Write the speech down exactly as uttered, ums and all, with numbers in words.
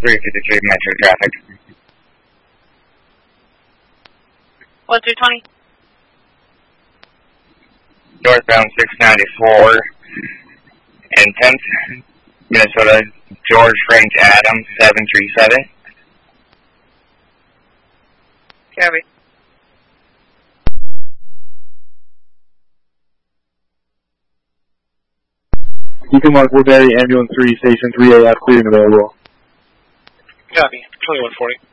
three fifty-three Metro traffic. one two twenty. Northbound six ninety-four and tenth, Minnesota, George Frank Adams, seven three seven. Copy. You can mark Woodbury, Ambulance three, Station three A F, clear and available. Copy, twenty-one forty.